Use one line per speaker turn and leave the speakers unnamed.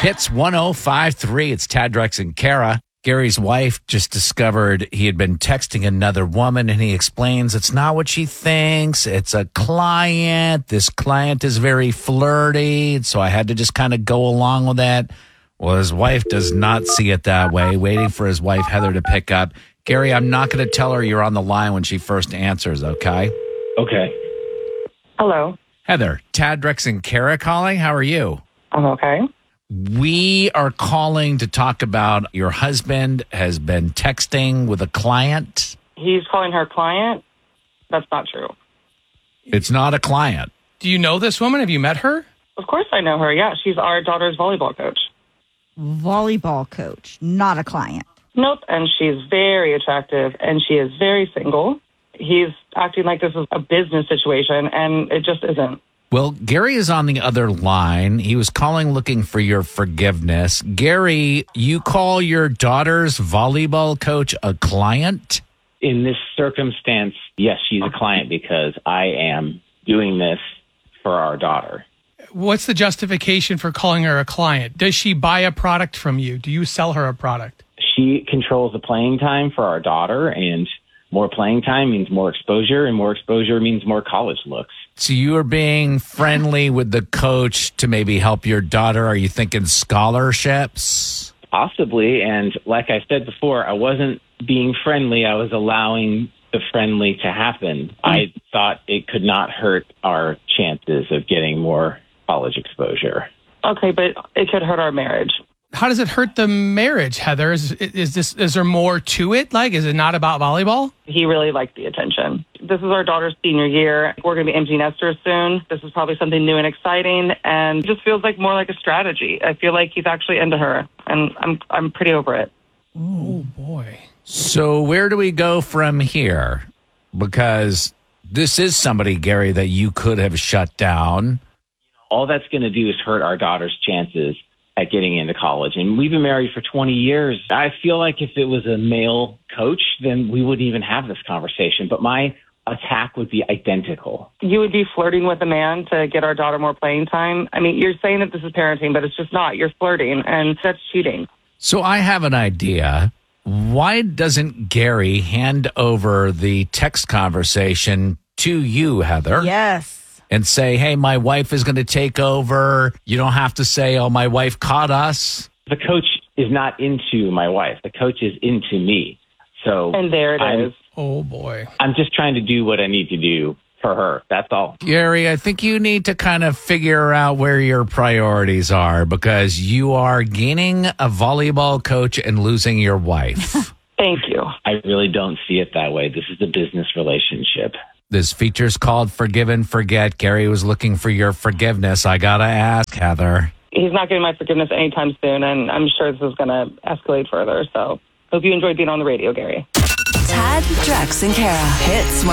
Hits 1053. It's Tad, Drex, and Kara. Gary's wife just discovered he had been texting another woman, and he explains it's not what she thinks. It's a client. This client is very flirty, so I had to just kind of go along with that. Well, his wife does not see it that way, waiting for his wife, Heather, to pick up. Gary, I'm not going to tell her you're on the line when she first answers, okay?
Okay.
Hello.
Heather, Tad, Drex, and Kara calling. How are you?
I'm okay.
We are calling to talk about your husband has been texting with a client.
He's calling her client? That's not true.
It's not a client.
Do you know this woman? Have you met her?
Of course I know her. Yeah, she's our daughter's volleyball coach.
Volleyball coach, not a client.
Nope, and she's very attractive, and she is very single. He's acting like this is a business situation, and it just isn't.
Well, Gary is on the other line. He was calling looking for your forgiveness. Gary, you call your daughter's volleyball coach a client?
In this circumstance, yes, she's a client because I am doing this for our daughter.
What's the justification for calling her a client? Does she buy a product from you? Do you sell her a product?
She controls the playing time for our daughter, and more playing time means more exposure, and more exposure means more college looks.
So you are being friendly with the coach to maybe help your daughter. Are you thinking scholarships?
Possibly, and like I said before, I wasn't being friendly. I was allowing the friendly to happen. I thought it could not hurt our chances of getting more college exposure.
Okay, but it could hurt our marriage.
How does it hurt the marriage, Heather? Is there more to it? Like, is it not about volleyball?
He really liked the attention. This is our daughter's senior year. We're going to be empty nesters soon. This is probably something new and exciting, and it just feels like more like a strategy. I feel like he's actually into her, and I'm pretty over it.
Oh, boy.
So where do we go from here? Because this is somebody, Gary, that you could have shut down.
All that's going to do is hurt our daughter's chances at getting into college. And we've been married for 20 years. I feel like if it was a male coach, then we wouldn't even have this conversation. But my attack would be identical.
You would be flirting with a man to get our daughter more playing time. I mean, you're saying that this is parenting, but it's just not. You're flirting, and that's cheating.
So I have an idea. Why doesn't Gary hand over the text conversation to you, Heather?
Yes.
And say, hey, my wife is going to take over. You don't have to say, oh, my wife caught us.
The coach is not into my wife. The coach is into me. So
And there it is.
Oh, boy.
I'm just trying to do what I need to do for her. That's all.
Gary, I think you need to kind of figure out where your priorities are because you are gaining a volleyball coach and losing your wife.
Thank you.
I really don't see it that way. This is a business relationship.
This feature's called Forgive and Forget. Gary was looking for your forgiveness. I got to ask, Heather.
He's not getting my forgiveness anytime soon, and I'm sure this is going to escalate further. So hope you enjoyed being on the radio, Gary.
Tad, Drex, and Kara. Hits